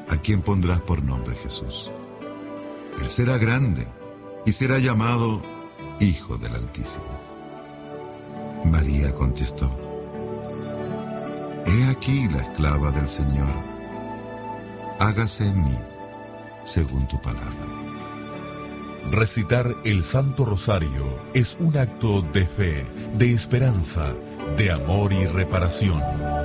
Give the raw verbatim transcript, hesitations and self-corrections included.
a quien pondrás por nombre Jesús. Él será grande y será llamado Hijo del Altísimo. María contestó: He aquí la esclava del Señor. Hágase en mí según tu palabra. Recitar el Santo Rosario es un acto de fe, de esperanza, de amor y reparación.